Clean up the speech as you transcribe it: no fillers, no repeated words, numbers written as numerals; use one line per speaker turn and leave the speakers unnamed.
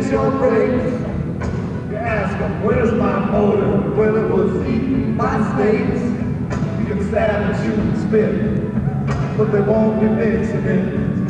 catch your brakes. You ask them, where's my motor? Well, it was eating my steaks. You can stab and shoot and spit, but they won't be mixing it.